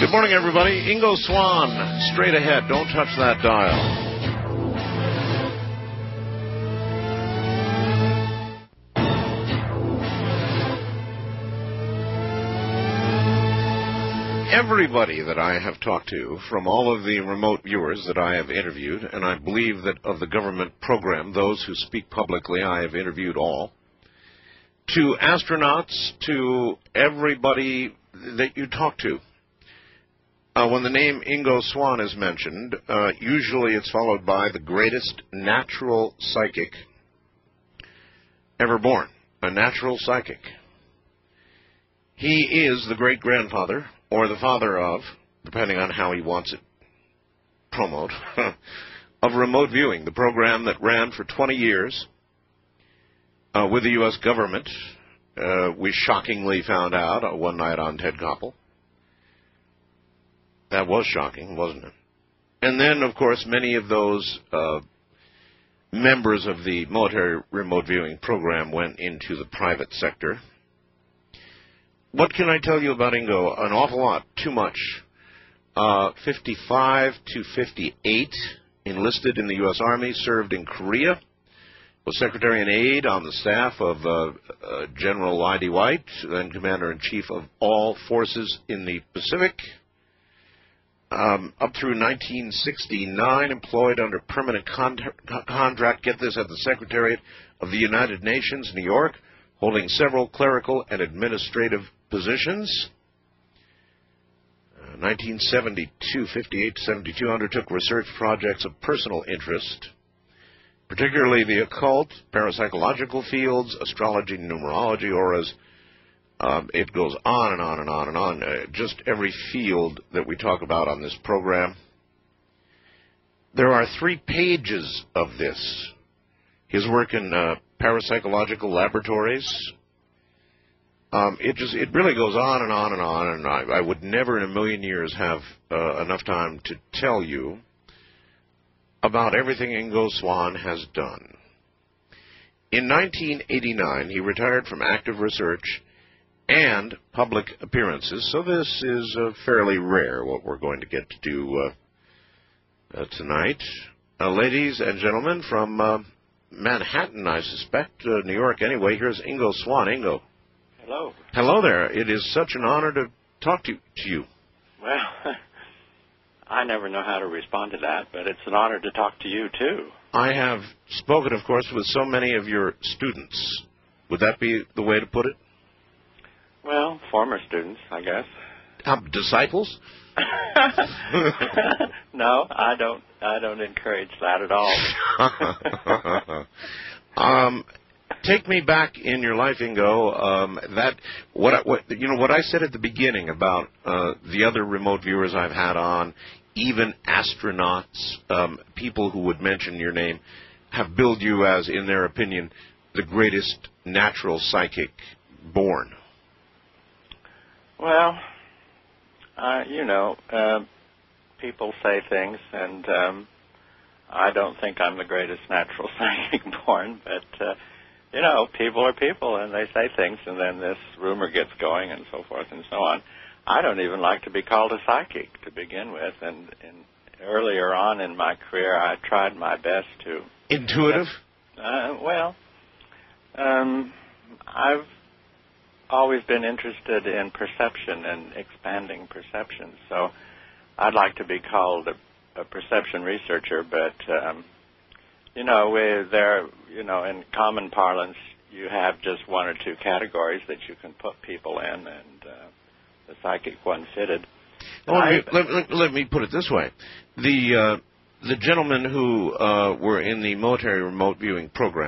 Good morning, everybody. Ingo Swann, straight ahead. Don't touch that dial. Everybody that I have talked to, from all of the remote viewers that I have interviewed, and I believe that of the government program, those who speak publicly, I have interviewed all, to astronauts, to everybody that you talk to. When the name Ingo Swann is mentioned, usually it's followed by the greatest natural psychic ever born, a natural psychic. He is the great-grandfather, or the father of, depending on how he wants it promoted, of remote viewing, the program that ran for 20 years with the U.S. government. We shockingly found out one night on Ted Koppel. That was shocking, wasn't it? And then, of course, many of those members of the military remote viewing program went into the private sector. What can I tell you about Ingo? An awful lot, too much. 55 to 58, enlisted in the U.S. Army, served in Korea, was Secretary and Aide on the staff of General I.D. White, then Commander-in-Chief of all forces in the Pacific. Up through 1969, employed under permanent contract, get this, at the Secretariat of the United Nations, New York, holding several clerical and administrative positions. 1972, 58 to 72, undertook research projects of personal interest, particularly the occult, parapsychological fields, astrology, numerology, auras. It goes on and on and on and on. Just every field that we talk about on this program. There are 3 pages of this. His work in parapsychological laboratories. It really goes on and on and on, and I would never in a million years have enough time to tell you about everything Ingo Swann has done. In 1989, he retired from active research and public appearances, so this is fairly rare, what we're going to get to do tonight. Ladies and gentlemen, from Manhattan, I suspect, New York anyway, here's Ingo Swann. Ingo. Hello. Hello there. It is such an honor to talk to you. Well, I never know how to respond to that, but it's an honor to talk to you, too. I have spoken, of course, with so many of your students. Would that be the way to put it? Well, former students, I guess. Disciples? No, I don't encourage that at all. Take me back in your life, Ingo. What I said at the beginning about the other remote viewers I've had on, even astronauts, people who would mention your name, have billed you as, in their opinion, the greatest natural psychic born. Well, people say things, and I don't think I'm the greatest natural psychic born, but, people are people, and they say things, and then this rumor gets going, and so forth and so on. I don't even like to be called a psychic to begin with, and earlier on in my career, I tried my best to... Intuitive? I've always been interested in perception and expanding perception, so I'd like to be called a perception researcher, but, in common parlance, you have just 1 or 2 categories that you can put people in, and the psychic one fitted. Let me put it this way. The gentlemen who were in the military remote viewing program